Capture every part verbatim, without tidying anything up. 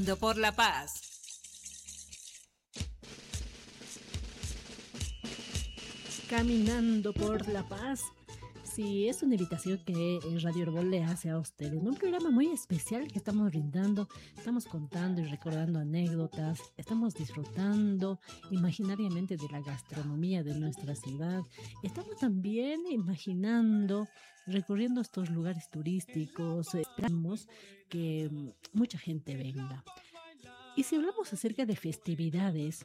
Caminando por la Paz. Caminando por la Paz. Sí, es una invitación que Radio Herbol le hace a ustedes. Un programa muy especial que estamos brindando. Estamos contando y recordando anécdotas. Estamos disfrutando imaginariamente de la gastronomía de nuestra ciudad. Estamos también imaginando, recorriendo estos lugares turísticos. Esperamos que mucha gente venga. Y si hablamos acerca de festividades,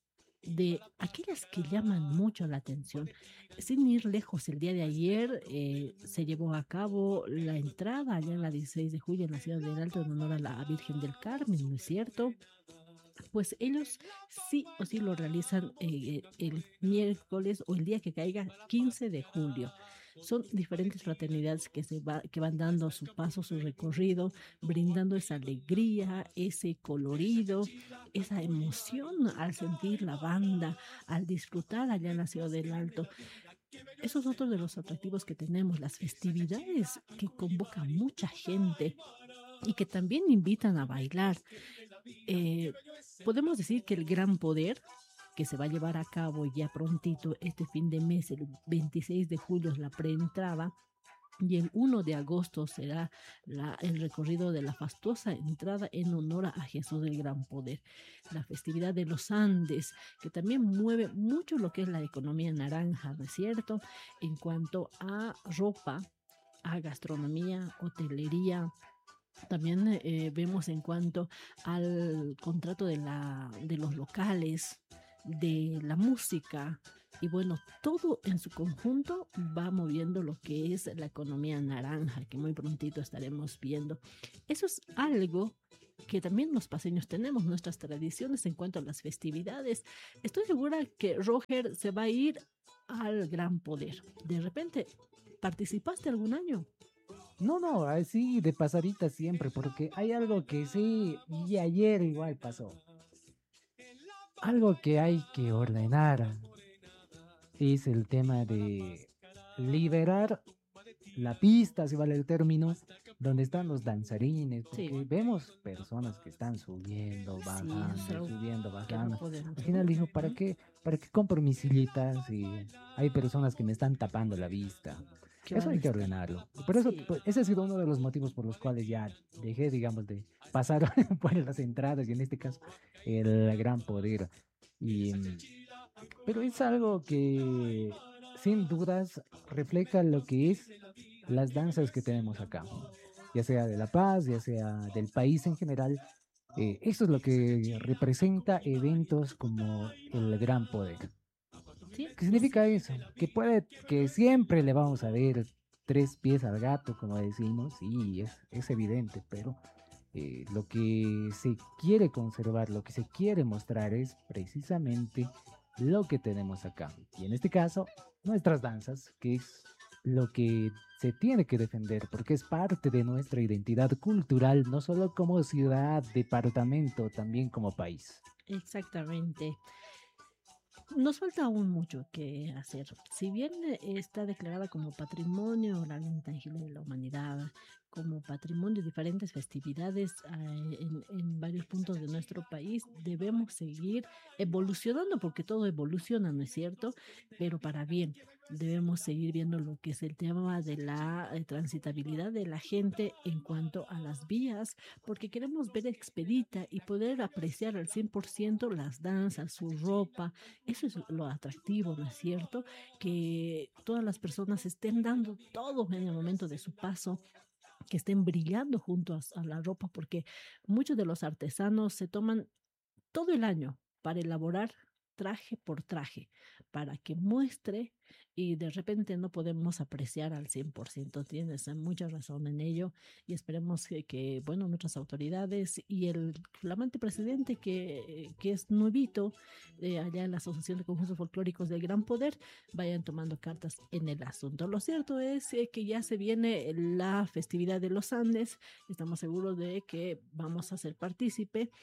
de aquellas que llaman mucho la atención. Sin ir lejos, el día de ayer eh, se llevó a cabo la entrada allá en la dieciséis de julio en la ciudad del Alto en honor a la Virgen del Carmen, ¿no es cierto? Pues ellos sí o sí lo realizan eh, el miércoles o el día que caiga quince de julio. Son diferentes fraternidades que, se va, que van dando su paso, su recorrido, brindando esa alegría, ese colorido, esa emoción al sentir la banda, al disfrutar allá en la ciudad del Alto. Eso es otro de los atractivos que tenemos, las festividades que convocan mucha gente y que también invitan a bailar. Eh, podemos decir que el gran poder que se va a llevar a cabo ya prontito este fin de mes, el veintiséis de julio es la preentrada, y el primero de agosto será la, el recorrido de la fastuosa entrada en honor a Jesús del Gran Poder. La festividad de los Andes, que también mueve mucho lo que es la economía naranja, ¿no es cierto? En cuanto a ropa, a gastronomía, hotelería. También eh, vemos en cuanto al contrato de, la, de los locales, de la música, y bueno, todo en su conjunto va moviendo lo que es la economía naranja, que muy prontito estaremos viendo. Eso es algo que también los paseños tenemos, nuestras tradiciones en cuanto a las festividades. Estoy segura que Roger se va a ir al Gran Poder. De repente, ¿participaste algún año? No, no, así de pasadita siempre, porque hay algo que sí, y ayer igual pasó. Algo que hay que ordenar es el tema de liberar la pista, si vale el término, donde están los danzarines, porque Sí. vemos personas que están subiendo, Sí, eso es bajando, algo subiendo, que no bajando. podemos, Al ¿no? final dijo, ¿para Ujú. qué, para qué compro mis silitas si hay personas que me están tapando la vista? Que Eso van a hay que estar. ordenarlo. Por eso, Sí, pues, ese ha sido uno de los motivos por los cuales ya dejé, digamos, de pasar por las entradas y en este caso el gran poder. Y, mm, pero es algo que sin dudas refleja lo que es las danzas que tenemos acá, ya sea de La Paz, ya sea del país en general. Eh, eso es lo que representa eventos como el Gran Poder. sí, ¿Qué es, significa eso? Que puede, que siempre le vamos a ver tres pies al gato, como decimos, y es, es evidente, pero eh, lo que se quiere conservar, lo que se quiere mostrar es precisamente lo que tenemos acá. Y en este caso, nuestras danzas, que es lo que se tiene que defender, porque es parte de nuestra identidad cultural, no solo como ciudad, departamento, también como país. exactamente. Nos falta aún mucho que hacer. Si bien eh, está declarada como patrimonio la ley intangible de la humanidad, como patrimonio de diferentes festividades eh, en, en varios puntos de nuestro país, debemos seguir evolucionando porque todo evoluciona, ¿no es cierto? Pero para bien, debemos seguir viendo lo que es el tema de la eh, transitabilidad de la gente en cuanto a las vías, porque queremos ver expedita y poder apreciar al cien por ciento las danzas, su ropa. Eso es lo atractivo, ¿no es cierto? Que todas las personas estén dando todo en el momento de su paso, que estén brillando junto a, a la ropa, porque muchos de los artesanos se toman todo el año para elaborar traje por traje, para que muestre y de repente no podemos apreciar al cien por ciento. Tienes mucha razón en ello y esperemos que, que bueno, nuestras autoridades y el flamante presidente que, que es nuevito eh, allá en la Asociación de Conjuntos Folclóricos del Gran Poder vayan tomando cartas en el asunto. Lo cierto es eh, que ya se viene la festividad de los Andes, estamos seguros de que vamos a ser partícipe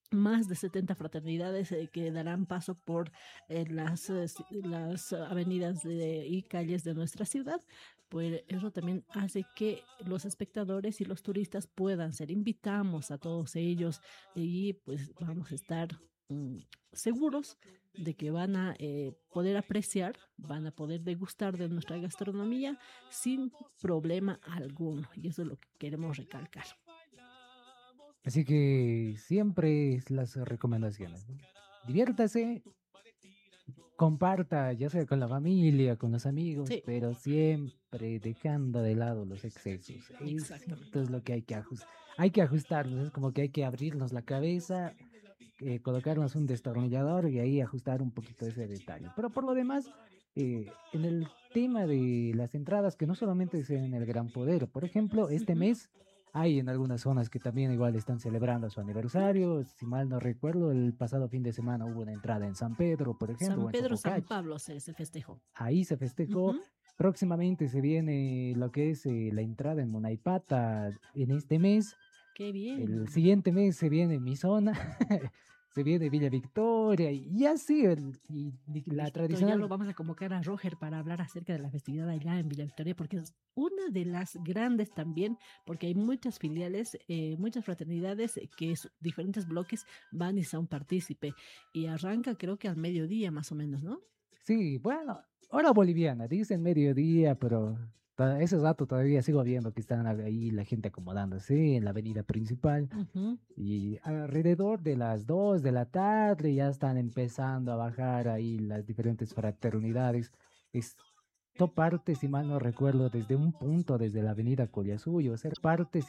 más de setenta fraternidades eh, que darán paso por eh, las, eh, si- las avenidas de- y calles de nuestra ciudad. Pues eso también hace que los espectadores y los turistas puedan ser. Invitamos a todos ellos y pues vamos a estar mm, seguros de que van a eh, poder apreciar, van a poder degustar de nuestra gastronomía sin problema alguno. Y eso es lo que queremos recalcar. Así que siempre es las recomendaciones, ¿no? Diviértase, comparta, ya sea con la familia, con los amigos, Sí, pero siempre dejando de lado los excesos. Esto exactamente. es lo que hay que ajustar. Hay que ajustarlos, es como que hay que abrirnos la cabeza, eh, colocarnos un destornillador y ahí ajustar un poquito ese detalle. Pero por lo demás, eh, en el tema de las entradas, que no solamente es en el Gran Poder, por ejemplo, este Ujú. mes hay en algunas zonas que también igual están celebrando su aniversario. Si mal no recuerdo, el pasado fin de semana hubo una entrada en San Pedro, por ejemplo, San o en Pedro, San Sopocachi. Pablo se, se festejó. Ahí se festejó. Ujú. Próximamente se viene lo que es eh, la entrada en Monaipata en este mes. Qué El bien. siguiente mes se viene mi zona, se viene Villa Victoria y, y así, el- y, y la Listo, ya lo tradicional, vamos a convocar a Roger para hablar acerca de la festividad allá en Villa Victoria, porque es una de las grandes también, porque hay muchas filiales, eh, muchas fraternidades eh, que es- diferentes bloques van y son partícipe. Y arranca creo que al mediodía más o menos, ¿no? sí, bueno, hora boliviana, dicen mediodía, pero ta- ese rato todavía sigo viendo que están ahí la gente acomodándose en la avenida principal. Ujú. Y alrededor de las dos de la tarde ya están empezando a bajar ahí las diferentes fraternidades. Esto parte, si mal no recuerdo, desde un punto, desde la avenida Collasuyo, ser parte,